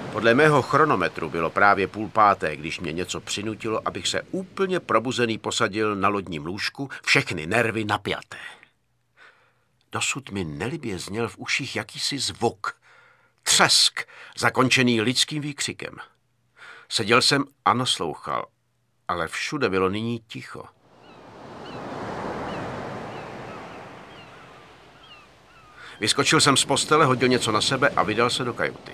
Podle mého chronometru bylo právě 4:30, když mě něco přinutilo, abych se úplně probuzený posadil na lodním lůžku, všechny nervy napjaté. Dosud mi nelibě zněl v uších jakýsi zvuk. Třesk, zakončený lidským výkřikem. Seděl jsem a naslouchal, ale všude bylo nyní ticho. Vyskočil jsem z postele, hodil něco na sebe a vydal se do kajuty.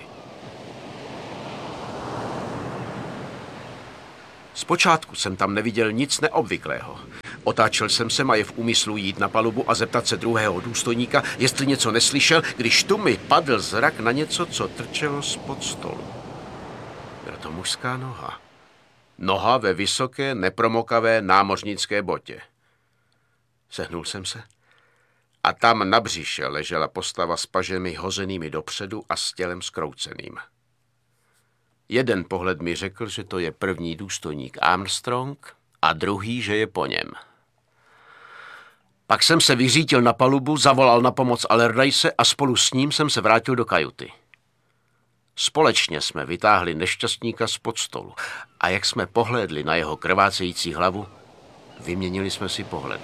Zpočátku jsem tam neviděl nic neobvyklého. Otáčel jsem se a je v úmyslu jít na palubu a zeptat se druhého důstojníka, jestli něco neslyšel, když tu mi padl zrak na něco, co trčelo spod stolu. Byla to mužská noha. Noha ve vysoké, nepromokavé námořnické botě. Sehnul jsem se a tam na břiše ležela postava s pažemi hozenými dopředu a s tělem zkrouceným. Jeden pohled mi řekl, že to je první důstojník Armstrong a druhý, že je po něm. Pak jsem se vyřítil na palubu, zavolal na pomoc Allardyce a spolu s ním jsem se vrátil do kajuty. Společně jsme vytáhli nešťastníka spod stolu a jak jsme pohlédli na jeho krvácející hlavu, vyměnili jsme si pohledy.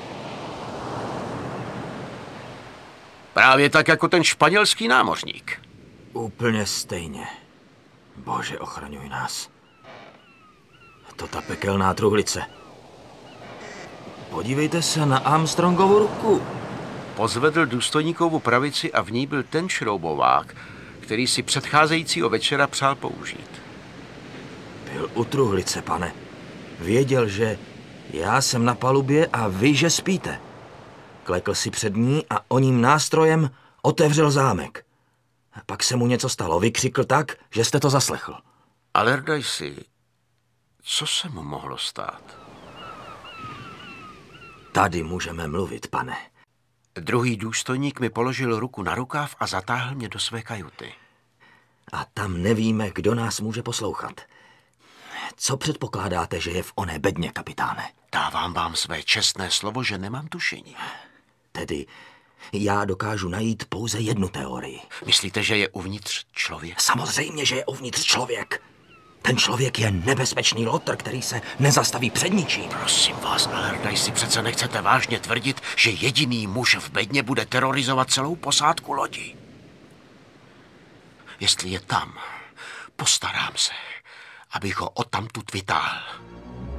Právě tak jako ten španělský námořník. Úplně stejně. Bože, ochraňuj nás. To ta pekelná truhlice. Podívejte se na Armstrongovu ruku. Pozvedl důstojníkovu pravici a v ní byl ten šroubovák, který si předcházejícího večera přál použít. Byl u truhlice, pane. Věděl, že já jsem na palubě a vy, že spíte. Klekl si před ní a oním nástrojem otevřel zámek. Pak se mu něco stalo. Vykřikl tak, že jste to zaslechl. Allardyce, co se mu mohlo stát? Tady můžeme mluvit, pane. Druhý důstojník mi položil ruku na rukáv a zatáhl mě do své kajuty. A tam nevíme, kdo nás může poslouchat. Co předpokládáte, že je v oné bedně, kapitáne? Dávám vám své čestné slovo, že nemám tušení. Tedy já dokážu najít pouze jednu teorii. Myslíte, že je uvnitř člověk? Samozřejmě, že je uvnitř člověk. Ten člověk je nebezpečný lotr, který se nezastaví před ničím. Prosím vás, Allardyce, přece nechcete vážně tvrdit, že jediný muž v bedně bude terorizovat celou posádku lodi. Jestli je tam, postarám se, abych ho odtamtud vytáhl.